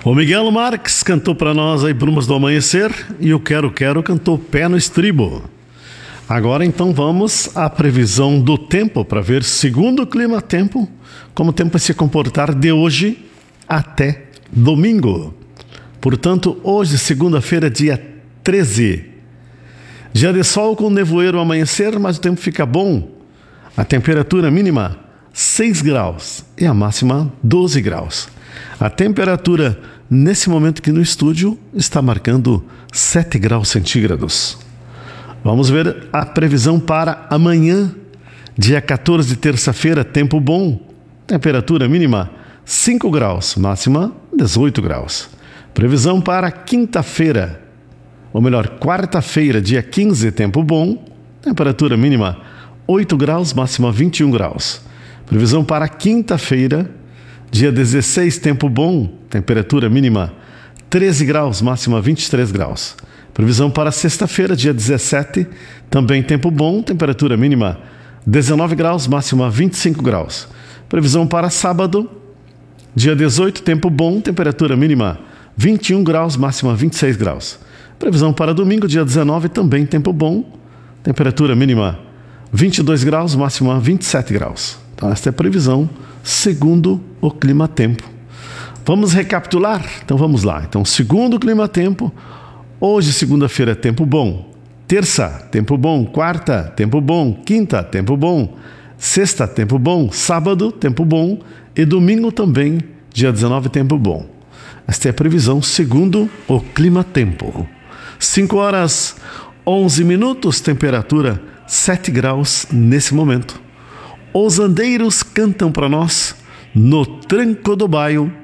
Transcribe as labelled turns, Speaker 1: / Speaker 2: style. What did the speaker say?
Speaker 1: O Miguel Marques cantou para nós aí Brumas do Amanhecer e o Quero Quero cantou Pé no Estribo. Agora então vamos à previsão do tempo para ver, segundo o clima-tempo, como o tempo vai se comportar de hoje até domingo. Portanto, hoje, segunda-feira, dia 13. Dia de sol com nevoeiro ao amanhecer, mas o tempo fica bom. A temperatura mínima 6 graus e a máxima 12 graus. A temperatura nesse momento aqui no estúdio está marcando 7 graus centígrados. Vamos ver a previsão para amanhã, dia 14, terça-feira, tempo bom. Temperatura mínima 5 graus, máxima 18 graus. Previsão para quinta-feira, ou melhor, quarta-feira, dia 15, tempo bom. Temperatura mínima 8 graus, máxima 21 graus. Previsão para quinta-feira, dia 16, tempo bom. Temperatura mínima 13 graus, máxima 23 graus. Previsão para sexta-feira, dia 17, também tempo bom, temperatura mínima 19 graus, máxima 25 graus. Previsão para sábado, dia 18, tempo bom, temperatura mínima 21 graus, máxima 26 graus. Previsão para domingo, dia 19, também tempo bom, temperatura mínima 22 graus, máxima 27 graus. Então esta é a previsão segundo o clima-tempo. Vamos recapitular? Então vamos lá. Então, segundo o clima-tempo, hoje, segunda-feira, tempo bom. Terça, tempo bom. Quarta, tempo bom. Quinta, tempo bom. Sexta, tempo bom. Sábado, tempo bom. E domingo também, dia 19, tempo bom. Esta é a previsão segundo o clima-tempo. 5 horas 11 minutos, temperatura 7 graus nesse momento. Os andeiros cantam para nós no Tranco do Baio.